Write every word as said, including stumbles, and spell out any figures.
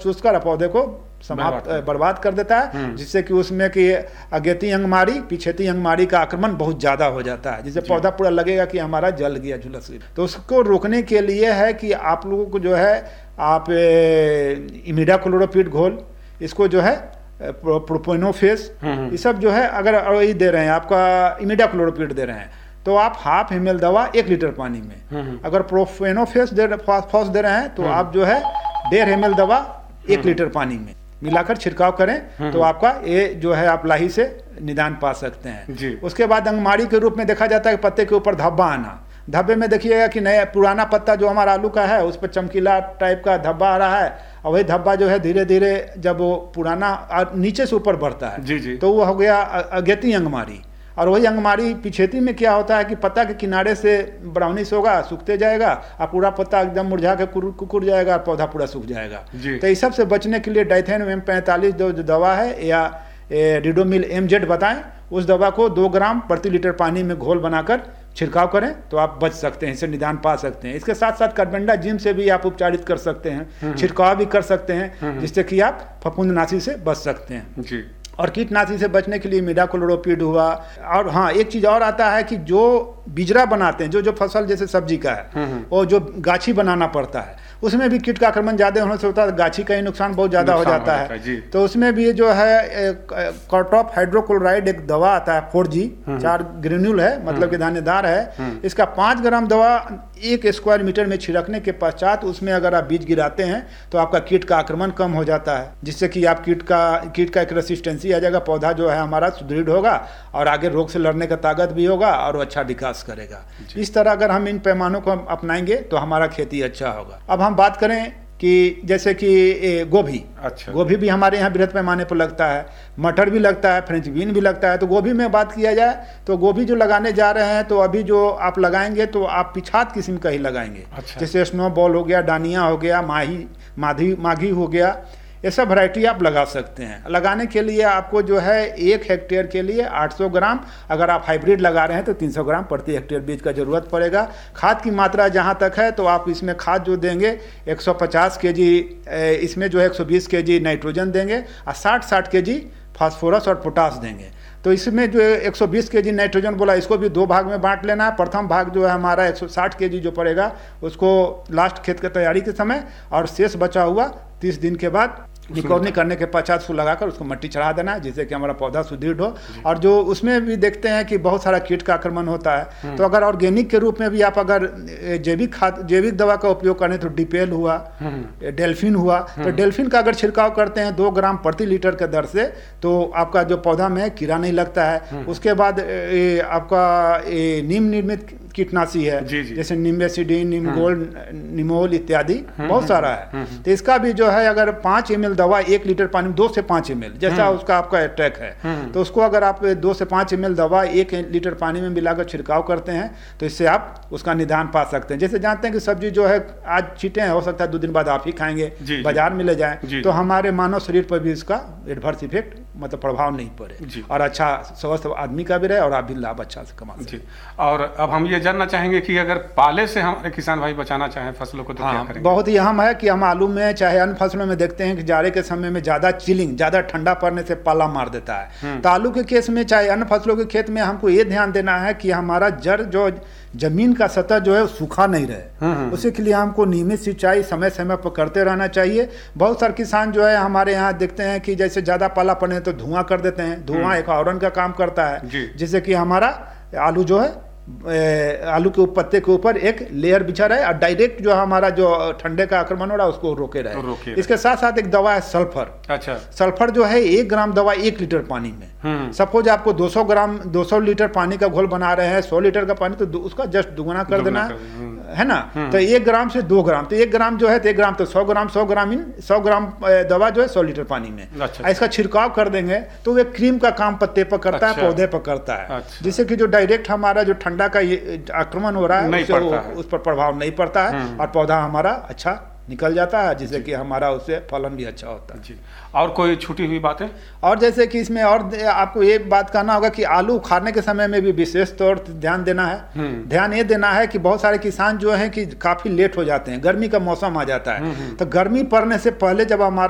चूस कर पौधे को समाप्त बर्बाद कर देता है, जिससे कि उसमें कि अगेती अंगमारी पिछेती अंगमारी का आक्रमण बहुत ज़्यादा हो जाता है, जिससे पौधा पूरा लगेगा कि हमारा जल गया झुलस गया। तो उसको रोकने के लिए है कि आप लोगों को जो है आप इमिडाक्लोरोपीड घोल, इसको जो है प्रोपोनोफेस, ये सब जो है अगर ये दे रहे हैं आपका इमिडाक्लोरोपीड दे रहे हैं तो आप हाफ एम एल दवा एक लीटर पानी में, अगर प्रोफेनोफेस दे फॉस दे रहे हैं तो आप जो है डेढ़ एम एल दवा एक लीटर पानी में मिलाकर छिड़काव करें तो आपका ये जो है आप लाही से निदान पा सकते हैं। उसके बाद अंगमारी के रूप में देखा जाता है कि पत्ते के ऊपर धब्बा आना। धब्बे में देखिएगा कि नया पुराना पत्ता जो हमारा आलू का है उस पर चमकीला टाइप का धब्बा आ रहा है, और वही धब्बा जो है धीरे धीरे जब वो पुराना नीचे से ऊपर बढ़ता है जी जी। तो वो हो गया अगेती अंगमारी। और वही अंगमारी पिछेती में क्या होता है कि पत्ता के किनारे से ब्राउनिश होगा, सूखते जाएगा और पूरा पत्ता एकदम मुरझा के कुकुर जाएगा और पौधा पूरा सूख जाएगा। तो इस सब से बचने के लिए डाइथेन एम पैंतालीस जो दवा है या रिडोमिल एम जेड बताएं, उस दवा को दो ग्राम प्रति लीटर पानी में घोल बनाकर छिड़काव करें तो आप बच सकते हैं, इससे निदान पा सकते हैं। इसके साथ साथ कार्बेंडाजिम से भी आप उपचारित कर सकते हैं, छिड़काव भी कर सकते हैं, जिससे कि आप फफूंदनाशी से बच सकते हैं जी। और कीटनाशी से बचने के लिए इमिडाक्लोरोपीड हुआ। और हाँ, एक चीज़ और आता है कि जो बिजरा बनाते हैं, जो जो फसल जैसे सब्जी का है और जो गाछी बनाना पड़ता है, उसमें भी कीट का आक्रमण ज़्यादा होने से होता है, गाछी का ही नुकसान बहुत ज़्यादा हो जाता है। तो उसमें भी जो है कॉर्टॉप हाइड्रोक्लोराइड एक दवा आता है फोर जी, चार ग्रेन्यूल है, मतलब कि दानेदार है। इसका पाँच ग्राम दवा एक स्क्वायर मीटर में छिड़कने के पश्चात उसमें अगर आप बीज गिराते हैं तो आपका कीट का आक्रमण कम हो जाता है, जिससे कि आप कीट का कीट का एक रेसिस्टेंसी आ जाएगा, पौधा जो है हमारा सुदृढ़ होगा और आगे रोग से लड़ने का ताकत भी होगा और अच्छा विकास करेगा। इस तरह अगर हम इन पैमानों को अपनाएंगे तो हमारा खेती अच्छा होगा। अब हम बात करें कि जैसे कि गोभी, अच्छा गोभी भी हमारे यहाँ बृहद पैमाने पर लगता है, मटर भी लगता है, फ्रेंच बीन भी लगता है। तो गोभी में बात किया जाए तो गोभी जो लगाने जा रहे हैं तो अभी जो आप लगाएंगे तो आप पिछात किस्म का ही लगाएंगे, अच्छा। जैसे स्नो बॉल हो गया, डानिया हो गया, माही माधी माघी हो गया, ये सब वैरायटी आप लगा सकते हैं। लगाने के लिए आपको जो है एक हेक्टेयर के लिए आठ सौ ग्राम, अगर आप हाइब्रिड लगा रहे हैं तो तीन सौ ग्राम प्रति हेक्टेयर बीज का जरूरत पड़ेगा। खाद की मात्रा जहां तक है तो आप इसमें खाद जो देंगे एक सौ पचास केजी, इसमें जो है एक सौ बीस केजी नाइट्रोजन देंगे और साठ साठ केजी फास्फोरस और पोटास देंगे। तो इसमें जो एक सौ बीस केजी नाइट्रोजन बोला, इसको भी दो भाग में बांट लेना है। प्रथम भाग जो है हमारा एक सौ साठ केजी जो पड़ेगा उसको लास्ट खेत की तैयारी के समय, और शेष बचा हुआ तीस दिन के बाद निकौनी करने के पश्चात उसको लगाकर उसको मिट्टी चढ़ा देना है, जिससे कि हमारा पौधा सुदृढ़ हो। और जो उसमें भी देखते हैं कि बहुत सारा कीट का आक्रमण होता है, तो अगर ऑर्गेनिक के रूप में भी आप अगर जैविक खाद जैविक दवा का उपयोग करें तो डिपेल हुआ, डेल्फिन हुआ, तो डेल्फिन का अगर छिड़काव करते हैं दो ग्राम प्रति लीटर के दर से तो आपका जो पौधा में कीड़ा नहीं लगता है। उसके बाद ए, आपका ए, नीम निर्मित कीटनाशी है, जैसे निम्बेसिडिन, निमगोल्ड, निमोल इत्यादि बहुत सारा है। तो इसका भी जो है अगर पाँच एम एल दवा एक लीटर पानी में, दो से पाँच एम एल जैसा उसका आपका अटैक है, तो उसको अगर आप दो से पाँच एम एल दवा एक लीटर पानी में मिलाकर छिड़काव करते हैं तो इससे आप उसका निदान पा सकते हैं। जैसे जानते हैं कि सब्जी जो है आज छींटे हैं, हो सकता है दो दिन बाद आप ही खाएंगे, बाजार में ले जाए, तो हमारे मानव शरीर पर भी इसका एडवर्स इफेक्ट मतलब प्रभाव नहीं पड़े और अच्छा स्वस्थ आदमी का भी रहे और आप भी लाभ अच्छा से कमा सकें। और अब हम ये जानना चाहेंगे कि अगर पाले से हमारे किसान भाई बचाना चाहें फसलों को तो हाँ, क्या करेंगे? बहुत ही अहम है कि हम आलू में चाहे अन्य फसलों में देखते हैं कि जाड़े के समय में ज़्यादा चिलिंग, ज़्यादा ठंडा पड़ने से पाला मार देता है। तो आलू के केस में चाहे अन्य फसलों के खेत में हमको ये ध्यान देना है कि हमारा जड़ जो जमीन का सतह जो है सूखा नहीं रहे, उसी के लिए हमको नियमित सिंचाई समय समय पर करते रहना चाहिए। बहुत सारे किसान जो है हमारे यहाँ देखते हैं कि जैसे ज़्यादा पाला पड़ने तो धुआं कर देते हैं, धुआं एक आवरण का काम करता है, जिससे कि हमारा आलू जो है आलू के पत्ते के ऊपर एक लेयर बिछा रहे और डायरेक्ट जो हमारा जो ठंडे का आक्रमण हो रहा है उसको रोके रहे, रोके इसके साथ साथ एक दवा है सल्फर। अच्छा, सल्फर जो है एक ग्राम दवा एक लीटर पानी में, सपोज आपको दो सौ ग्राम दो सौ लीटर पानी का घोल बना रहे हैं, सौ लीटर का पानी, तो उसका जस्ट दुगुना कर देना है है ना। तो एक ग्राम से दो ग्राम, तो एक ग्राम जो है तो एक ग्राम तो सौ ग्राम सौ ग्राम इन सौ ग्राम दवा जो है सौ लीटर पानी में। अच्छा, इसका छिड़काव कर देंगे तो वे क्रीम का काम पत्ते पर करता है, पौधे पर करता है, जिससे कि जो डायरेक्ट हमारा जो ठंडा का ये आक्रमण हो रहा है उसे उस पर प्रभाव नहीं पड़ता है और पौधा हमारा अच्छा निकल जाता है, जिससे कि हमारा उससे फलन भी अच्छा होता है जी। और कोई छूटी हुई बातें? और जैसे कि इसमें और आपको ये बात कहना होगा कि आलू उखाड़ने के समय में भी विशेष तौर पर ध्यान देना है। ध्यान ये देना है कि बहुत सारे किसान जो हैं कि काफ़ी लेट हो जाते हैं, गर्मी का मौसम आ जाता है, तो गर्मी पड़ने से पहले जब हमारा